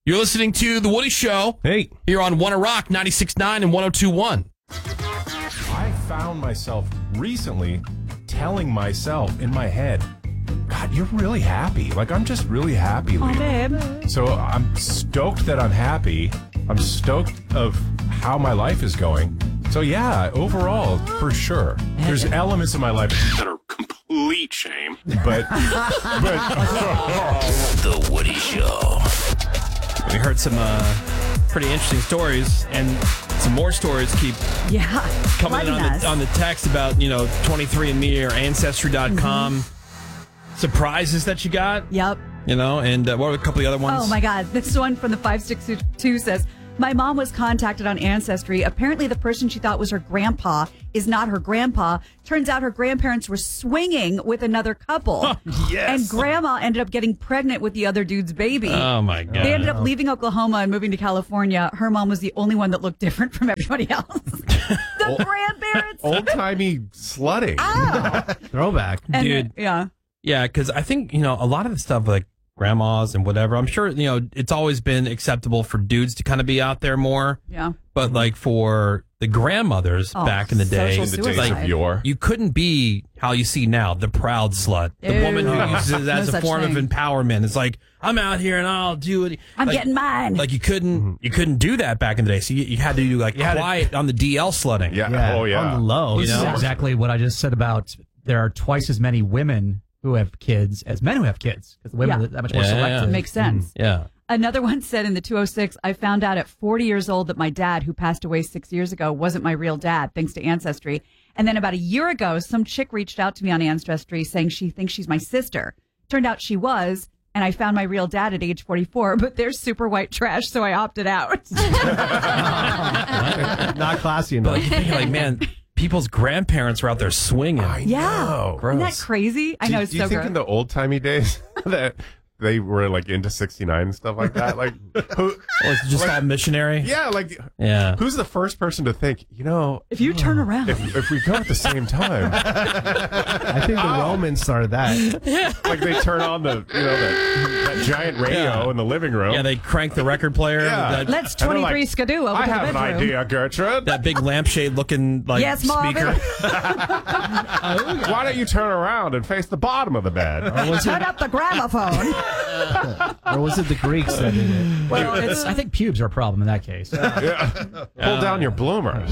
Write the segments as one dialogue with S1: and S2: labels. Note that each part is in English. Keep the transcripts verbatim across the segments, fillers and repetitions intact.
S1: You're listening to The Woody Show.
S2: Hey.
S1: Here on Wanna Rock ninety-six point nine and one oh two point one.
S2: I found myself recently telling myself in my head, God, you're really happy. Like, I'm just really happy,
S3: Oh,
S2: Lee.
S3: babe.
S2: So I'm stoked that I'm happy. I'm stoked of how my life is going. So, yeah, overall, for sure. There's elements of my life that are complete shame. But, but
S1: The Woody Show. We heard some uh, pretty interesting stories, and some more stories keep
S3: Yeah.
S1: coming in on
S3: us.
S1: the, on the text about, you know, twenty-three and me or Ancestry dot com. Mm-hmm. Surprises that you got.
S3: Yep.
S1: You know, and uh, what were a couple of the other ones?
S3: Oh, my God. This one from the five six two says, my mom was contacted on Ancestry. Apparently, the person she thought was her grandpa is not her grandpa. Turns out her grandparents were swinging with another couple.
S1: Yes.
S3: And grandma ended up getting pregnant with the other dude's baby.
S1: Oh, my God.
S3: They ended up leaving Oklahoma and moving to California. Her mom was the only one that looked different from everybody else. The grandparents.
S2: old-timey slutting.
S3: Oh.
S4: Throwback.
S3: And,
S1: Dude.
S3: Yeah.
S1: Yeah, because I think, you know, a lot of the stuff like grandmas and whatever, I'm sure, you know, it's always been acceptable for dudes to kind of be out there more.
S3: Yeah.
S1: But like for the grandmothers
S3: Oh,
S1: back in the day,
S3: social
S2: In the days
S3: suicide.
S2: of yore.
S1: you couldn't be how you see now, the proud slut, the
S3: Ew.
S1: woman who uses it
S3: No
S1: as a
S3: such
S1: form
S3: thing.
S1: of empowerment. It's like, I'm out here and I'll do it.
S3: I'm
S1: Like-
S3: getting mine.
S1: Like you couldn't, you couldn't do that back in the day. So you, you had to do like
S4: had to-
S1: quiet on the D L slutting.
S2: Yeah.
S4: Yeah,
S2: Oh, yeah.
S4: on the low.
S1: You
S4: This
S1: know?
S4: is exactly what I just said about there are twice as many women who have kids as men who have kids because the women
S3: Yeah.
S4: are that much more
S1: Yeah,
S4: selective.
S1: yeah.
S3: Makes sense.
S1: Yeah.
S3: Another one said in the two oh six, I found out at forty years old that my dad, who passed away six years ago, wasn't my real dad, thanks to Ancestry. And then about a year ago, some chick reached out to me on Ancestry saying she thinks she's my sister. Turned out she was, and I found my real dad at age forty-four, but they're super white trash, so I opted out.
S4: Not classy
S1: But
S4: enough.
S1: like, you think like, man, people's grandparents were out there swinging.
S2: I
S3: Yeah.
S2: know.
S1: Gross.
S3: Isn't that crazy? I know,
S2: do,
S3: it's
S2: do you
S3: so
S2: think
S3: gross.
S2: in the old timey days that they were like into sixty-nine and stuff like that? Like, who?
S1: Or it's just
S2: like-
S1: all missionary.
S2: Yeah, like,
S1: Yeah.
S2: who's the first person to think? You know,
S3: If you turn around.
S2: if if we go at the same time,
S5: I think the Romans started that.
S2: like they turn on the you know that, that giant radio
S1: Yeah.
S2: in the living room.
S1: Yeah, they crank the record player.
S2: Yeah.
S1: That,
S3: Let's
S2: And they're
S3: twenty-three
S2: like,
S3: skidoo over
S2: I
S3: to
S2: have
S3: the
S2: an
S3: bedroom.
S2: idea, Gertrude.
S1: that big lampshade looking like
S3: Yes, Marvin.
S1: speaker.
S2: Why don't you turn around and face the bottom of the bed?
S3: Turn up the gramophone.
S5: Or was it the Greeks that did it?
S4: Well, it's, I think pubes are a problem in that case.
S2: Yeah. Pull down your bloomers.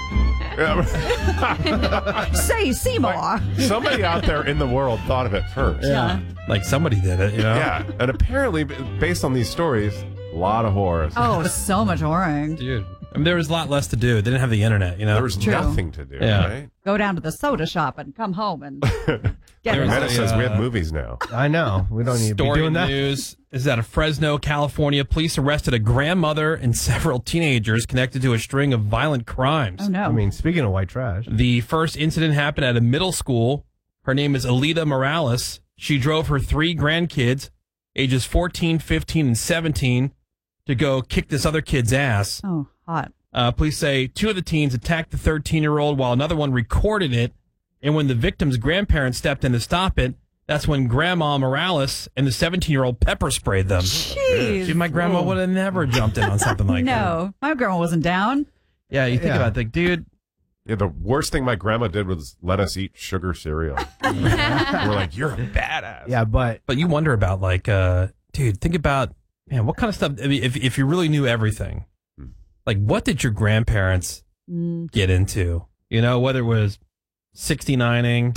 S2: Yeah.
S3: Say Seymour.
S2: Somebody out there in the world thought of it first.
S3: Yeah.
S1: Like somebody did it, you know?
S2: Yeah, and apparently, b- based on these stories, a lot of horrors.
S3: Oh, so much whoring.
S1: Dude. I mean, there was a lot less to do. They didn't have the internet, you know?
S2: There was
S3: True.
S2: nothing to do,
S1: Yeah.
S2: right?
S3: Go down to the soda shop and come home and get
S1: There was
S2: Meta
S1: a,
S2: says we have
S1: uh,
S2: movies now.
S5: I know. We don't need to be
S1: Story
S5: doing that.
S1: news is that of Fresno, California, police arrested a grandmother and several teenagers connected to a string of violent crimes.
S3: Oh, no.
S5: I mean, speaking of white trash,
S1: The first incident happened at a middle school. Her name is Alita Morales. She drove her three grandkids, ages fourteen, fifteen, and seventeen, to go kick this other kid's ass.
S3: oh, hot.
S1: Uh, police say two of the teens attacked the thirteen-year-old while another one recorded it. And when the victim's grandparents stepped in to stop it, that's when Grandma Morales and the seventeen-year-old pepper sprayed them.
S3: Jeez.
S1: Dude, my grandma would have never jumped in on something like that.
S3: No, my grandma wasn't down.
S1: Yeah, you think
S5: Yeah.
S1: about it, like, dude,
S2: Yeah, the worst thing my grandma did was let us eat sugar cereal. We're like, you're a badass.
S5: yeah, but
S1: but you wonder about, like, uh, dude, think about, man, what kind of stuff, I mean, if, if you really knew everything, like, what did your grandparents
S3: Mm.
S1: get into? You know, whether it was sixty-nining,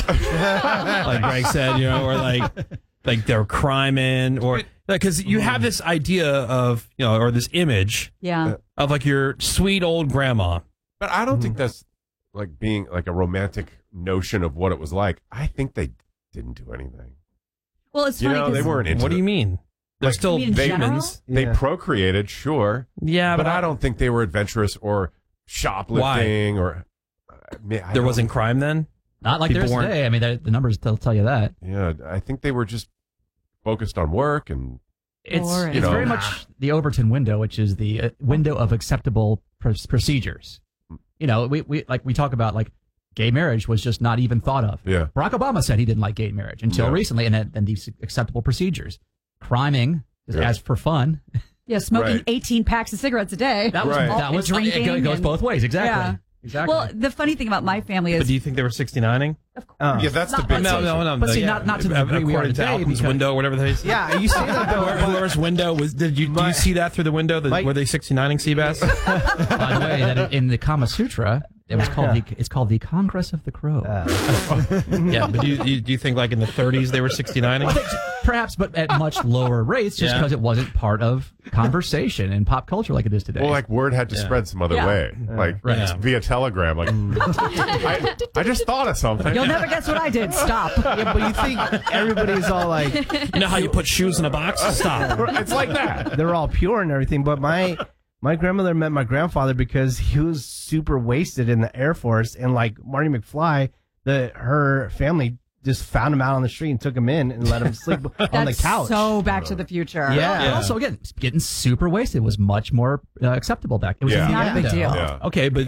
S1: like Greg said, you know, or like, like they were criming, or, because you have this idea of, you know, or this image
S3: Yeah.
S1: of, like, your sweet old grandma.
S2: But I don't think that's like being like a romantic notion of what it was like. I think they didn't do anything.
S3: Well, it's
S2: You
S3: funny
S2: know, they
S3: 'cause-
S2: weren't into
S1: What do you
S2: it.
S1: mean? They're
S2: Like,
S1: still
S3: You mean in general?
S1: humans.
S2: They
S5: Yeah.
S2: procreated, sure.
S1: Yeah,
S2: But
S1: but,
S2: I don't think they were adventurous or shoplifting or. I mean, I
S1: there
S2: don't-
S1: wasn't crime then?
S4: Not like
S1: People
S4: there is
S1: weren't-
S4: today. I mean, the, the numbers tell, tell you that.
S2: Yeah, I think they were just focused on work and.
S4: It's,
S3: Boring.
S4: it's
S2: You know.
S4: very much the Overton window, which is the uh, window of acceptable pr- procedures. You know, we, we like we talk about like gay marriage was just not even thought of.
S2: Yeah.
S4: Barack Obama said he didn't like gay marriage until
S2: Yeah.
S4: recently, and then and these acceptable procedures. Criming is
S2: Yeah.
S4: as for fun.
S3: Yeah, smoking
S6: Right.
S3: eighteen packs of cigarettes a day.
S4: That was
S6: Right.
S4: that was
S3: Drinking
S4: it go- it goes
S3: and-
S4: both ways. Exactly.
S3: Yeah.
S4: Exactly.
S3: Well, the funny thing about my family
S1: But
S3: is
S1: do you think they were sixty-nining?
S5: Uh,
S6: Yeah, that's the
S3: Not
S6: big
S3: like-
S1: No, no, no.
S4: But see,
S1: yeah.
S4: not- not to the
S1: Uh,
S4: degree we are
S1: according to
S4: today,
S1: Alpin's
S4: because-
S1: window, whatever they say.
S5: yeah, you say that though. but-
S1: Laura's window was. Did you do you
S5: My-
S1: see that through the window? The,
S5: My-
S1: were they sixty-nining Seabass?
S4: by the way, that in the Kama Sutra, it was called the it's called the Congress of the Crow.
S1: Yeah, but do you, you, do you think like in the thirties they were sixty-nining?
S4: Perhaps, but at much lower rates, just
S1: Yeah.
S4: because it wasn't part of conversation in pop culture like it is today.
S6: Well, like word had to
S1: Yeah.
S6: spread some other
S3: Yeah.
S6: way, like
S1: Right. Yeah.
S6: via telegram. Like, I, I just thought of something.
S3: You'll never guess what I did. Stop.
S5: yeah, but you think everybody's all like,
S1: You know how you put shoes in a box? Stop.
S6: It's like that.
S5: they're all pure and everything. But my my grandmother met my grandfather because he was super wasted in the Air Force, and like Marty McFly, the her family just found him out on the street and took him in and let him sleep on the
S3: That's
S5: couch.
S3: so Back to the Future.
S5: Yeah.
S4: And also, again, getting super wasted was much more uh, acceptable back. It was
S6: Yeah.
S3: Not a big
S4: innuendo.
S3: deal.
S6: Yeah.
S1: Okay, but